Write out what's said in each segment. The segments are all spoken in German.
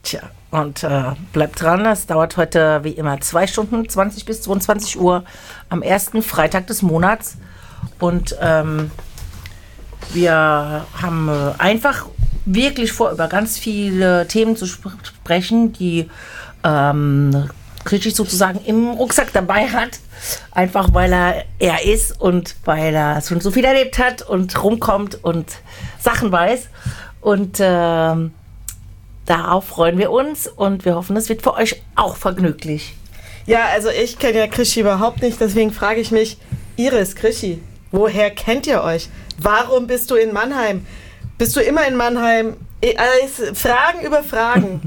Tja, und bleibt dran, das dauert heute wie immer 2 Stunden, 20 bis 22 Uhr am ersten Freitag des Monats. Und wir haben einfach wirklich vor, über ganz viele Themen zu sprechen, die Krischi sozusagen im Rucksack dabei hat. Einfach weil er ist und weil er schon so viel erlebt hat und rumkommt und Sachen weiß. Und darauf freuen wir uns und wir hoffen, es wird für euch auch vergnüglich. Ja, also ich kenne ja Krischi überhaupt nicht, deswegen frage ich mich, Iris, Krischi, woher kennt ihr euch? Warum bist du in Mannheim? Bist du immer in Mannheim? Fragen über Fragen.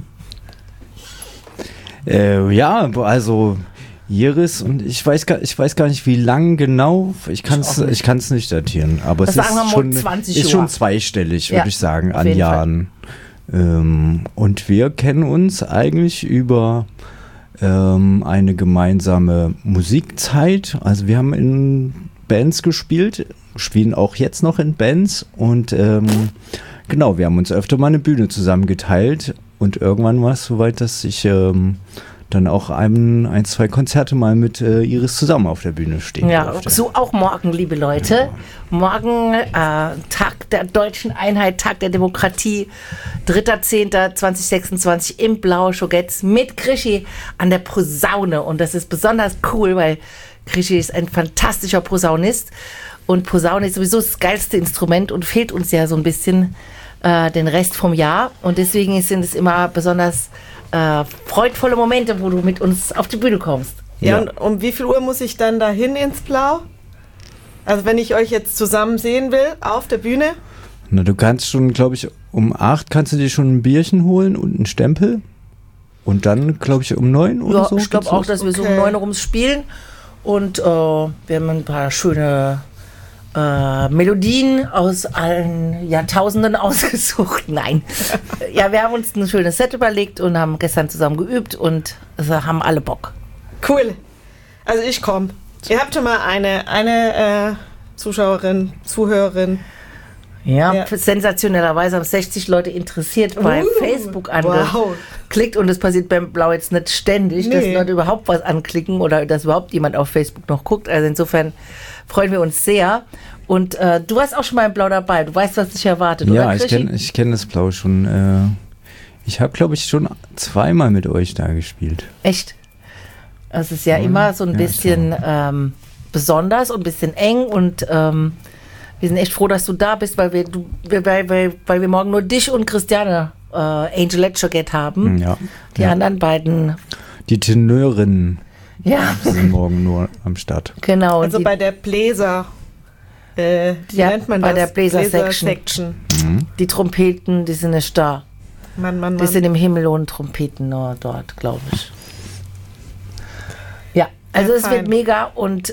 Ja, also Iris und ich weiß gar nicht, wie lang genau. Ich kann es nicht datieren, aber es ist schon zweistellig, würde ich sagen, an Jahren. Und wir kennen uns eigentlich über eine gemeinsame Musikzeit. Also wir haben in Bands gespielt, spielen auch jetzt noch in Bands und genau, wir haben uns öfter mal eine Bühne zusammengeteilt und irgendwann war es soweit, dass ich dann auch 2 Konzerte mal mit Iris zusammen auf der Bühne stehen durfte. So auch morgen, liebe Leute. Ja. Morgen Tag der Deutschen Einheit, Tag der Demokratie, 3.10.2026 im Blau Schogetz mit Krischi an der Posaune. Und das ist besonders cool, weil Krischi ist ein fantastischer Posaunist. Und Posaune ist sowieso das geilste Instrument und fehlt uns ja so ein bisschen den Rest vom Jahr. Und deswegen sind es immer besonders freudvolle Momente, wo du mit uns auf die Bühne kommst. Ja, und um wie viel Uhr muss ich dann dahin ins Blau? Also wenn ich euch jetzt zusammen sehen will, auf der Bühne? Na, du kannst schon, glaube ich, um 8 kannst du dir schon ein Bierchen holen und einen Stempel. Und dann, glaube ich, um 9 oder so. Ich glaube auch, dass wir so um 9 rum spielen. Und wir haben ein paar schöne Melodien aus allen Jahrtausenden ausgesucht. Nein. Ja, wir haben uns ein schönes Set überlegt und haben gestern zusammen geübt und haben alle Bock. Cool. Also ich komme. Ihr habt schon mal eine Zuschauerin, Zuhörerin. Ja, sensationellerweise haben 60 Leute interessiert bei Facebook angeklickt und das passiert beim Blau jetzt nicht ständig, dass Leute überhaupt was anklicken oder dass überhaupt jemand auf Facebook noch guckt. Also insofern freuen wir uns sehr. Und du warst auch schon mal im Blau dabei. Du weißt, was dich erwartet, ja, oder Krischi? Ja, ich kenn das Blau schon. Ich habe, glaube ich, schon 2-mal mit euch da gespielt. Echt? Es ist ja immer so ein bisschen besonders und ein bisschen eng und wir sind echt froh, dass du da bist, weil wir morgen nur dich und Christiane Angel Ledgergate haben. Ja. Die anderen beiden. Die Tenörinnen sind morgen nur am Start. Genau. Also bei der Bläser, wie nennt man das? Bei der Bläser-Section. Die Trompeten, die sind nicht da. Mann. Die sind im Himmel und Trompeten nur dort, glaube ich. Ja, also es wird mega und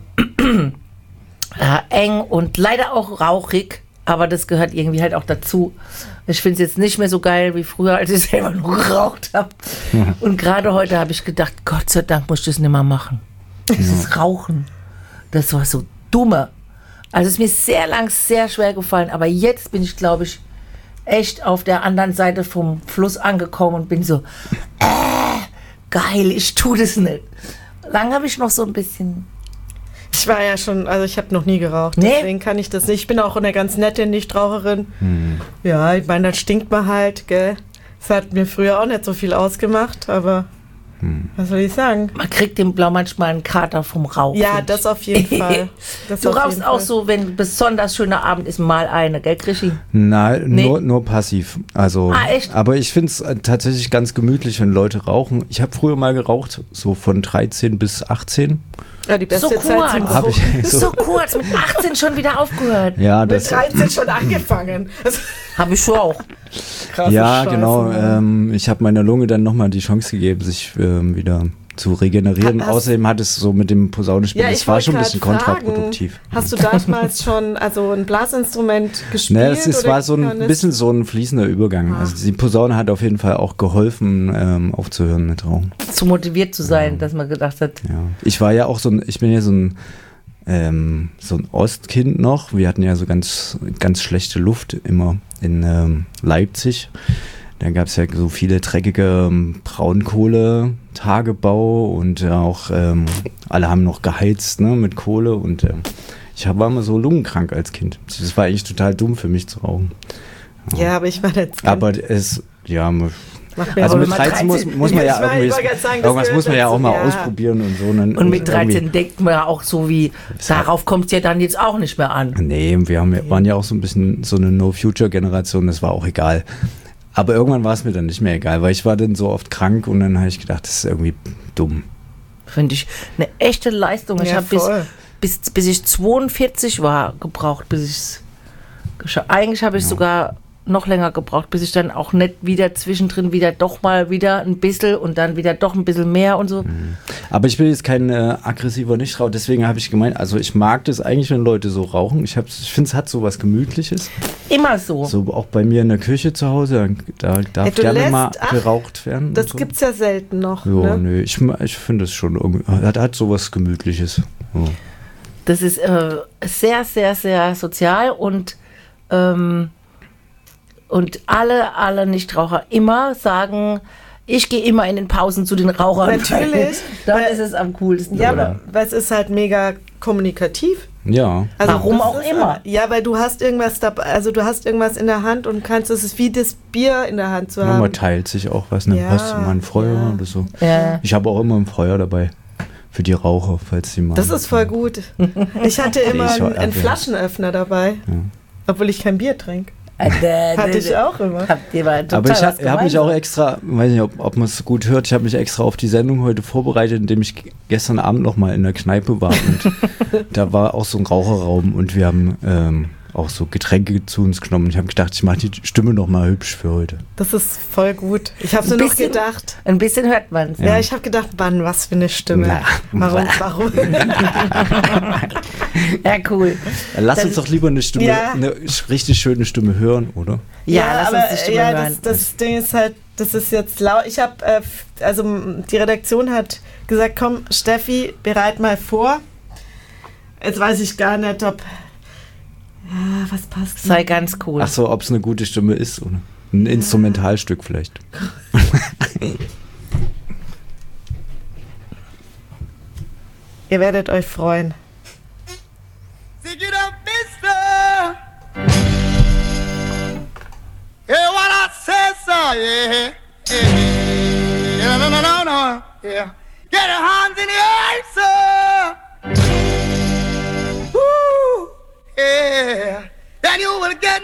eng und leider auch rauchig, aber das gehört irgendwie halt auch dazu. Ich finde es jetzt nicht mehr so geil wie früher, als ich selber nur geraucht habe. Und gerade heute habe ich gedacht, Gott sei Dank muss ich das nicht mehr machen. Dieses Rauchen, das war so dumme. Also es ist mir sehr lang sehr schwer gefallen, aber jetzt bin ich, glaube ich, echt auf der anderen Seite vom Fluss angekommen und bin so, geil, ich tue das nicht. Lang habe ich noch so ein bisschen... Ich war ja schon, also ich habe noch nie geraucht, deswegen kann ich das nicht. Ich bin auch eine ganz nette Nichtraucherin. Ja, ich meine, das stinkt man halt, gell. Das hat mir früher auch nicht so viel ausgemacht, aber was soll ich sagen? Man kriegt im Blau manchmal einen Kater vom Rauchen. Ja, das auf jeden Fall. Du rauchst auch so, wenn besonders schöner Abend ist, mal eine, gell, Krischi? Nein, nur passiv. Also, echt? Aber ich finde es tatsächlich ganz gemütlich, wenn Leute rauchen. Ich habe früher mal geraucht, so von 13 bis 18. Ja, die beste Zeit zum Rauchen. So kurz, mit 18 schon wieder aufgehört. Ja, mit 13 schon angefangen. Habe ich schon auch. Krasse ja, Scheiße, genau. Ich habe meiner Lunge dann nochmal die Chance gegeben, sich wieder zu regenerieren. Außerdem hat es so mit dem Posaunenspiel, das war schon ein bisschen kontraproduktiv. Hast du damals schon ein Blasinstrument gespielt? Es war so ein bisschen so ein fließender Übergang. Also die Posaune hat auf jeden Fall auch geholfen, aufzuhören mit Rauchen. Zu motiviert zu sein, dass man gedacht hat. Ja. Ich war ja auch ich bin ja so ein Ostkind noch. Wir hatten ja so ganz, ganz schlechte Luft immer in Leipzig. Dann gab es ja so viele dreckige Braunkohle-Tagebau und auch alle haben noch geheizt, ne, mit Kohle und ich war immer so lungenkrank als Kind. Das war eigentlich total dumm für mich zu rauchen. Ja, aber ich war jetzt. Aber es, ja, also mit 13 muss man ja irgendwie, irgendwas muss man ja auch mal ausprobieren und so. Und mit 13 denkt man ja auch so wie, darauf kommt es ja dann jetzt auch nicht mehr an. Nee, waren ja auch so ein bisschen so eine No-Future-Generation, das war auch egal. Aber irgendwann war es mir dann nicht mehr egal, weil ich war dann so oft krank und dann habe ich gedacht, das ist irgendwie dumm. Finde ich eine echte Leistung. Ich habe bis ich 42 war gebraucht, eigentlich habe ich sogar noch länger gebraucht, bis ich dann auch nicht wieder zwischendrin doch mal wieder ein bisschen und dann wieder doch ein bisschen mehr und so. Aber ich bin jetzt kein aggressiver Nichtraucher, deswegen habe ich gemeint, also ich mag das eigentlich, wenn Leute so rauchen. Ich finde, es hat so was Gemütliches. Immer so. So auch bei mir in der Küche zu Hause, da darf gerne mal geraucht werden. Das gibt es ja selten noch. Ja, ne? Ich finde es schon, hat so was Gemütliches. Ja. Das ist sehr, sehr, sehr sozial und alle Nichtraucher immer sagen, ich gehe immer in den Pausen zu den Rauchern. Natürlich. Dann ist es am coolsten. Ja, aber es ist halt mega kommunikativ. Ja. Also warum auch immer. Ja, weil du hast irgendwas dabei, also du hast irgendwas in der Hand und es ist wie das Bier in der Hand zu haben. Man teilt sich auch was, ne? Hast du mal ein Feuer oder so. Ja. Ich habe auch immer ein Feuer dabei. Für die Raucher, falls sie mal. Das ist voll gut. Ich hatte immer einen Flaschenöffner dabei, obwohl ich kein Bier trinke. Hatte ich auch immer. Aber ich habe mich auch extra, weiß nicht, ob man es gut hört, ich habe mich extra auf die Sendung heute vorbereitet, indem ich gestern Abend noch mal in der Kneipe war und da war auch so ein Raucherraum und wir haben auch so Getränke zu uns genommen. Ich habe gedacht, ich mache die Stimme noch mal hübsch für heute. Das ist voll gut. Ich habe so noch gedacht. Ein bisschen hört man es. Ja, ich habe gedacht, Mann, was für eine Stimme. Warum? Ja, cool. Lass uns doch lieber eine richtig schöne Stimme hören, oder? Ja, lass uns die Stimme hören. Das Ding ist halt, das ist jetzt laut. Ich habe, die Redaktion hat gesagt, komm, Steffi, bereit mal vor. Jetzt weiß ich gar nicht, ob... Ja, was passt? Sei ganz cool. Ach so, ob es eine gute Stimme ist, oder? Ein Instrumentalstück vielleicht. Ihr werdet euch freuen. Sing it up, mister. Yeah, what I said, so, yeah. Yeah, no. Yeah. Get your hands in the air, sir. Woo. Yeah. Then you will get